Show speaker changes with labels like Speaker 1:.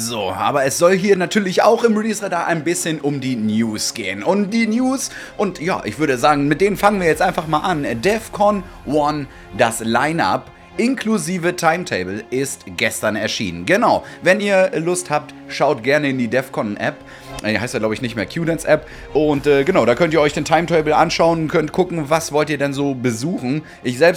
Speaker 1: So, aber es soll hier natürlich auch im Release-Radar ein bisschen um die News gehen. Und die News, und ja, ich würde sagen, mit denen fangen wir jetzt einfach mal an. DEFCON 1, das Line-Up inklusive Timetable ist gestern erschienen. Genau, wenn ihr Lust habt, schaut gerne in die DEFCON-App. Die heißt ja, glaube ich, nicht mehr Q-Dance-App. Und genau, da könnt ihr euch den Timetable anschauen, könnt gucken, was wollt ihr denn so besuchen. Ich selbst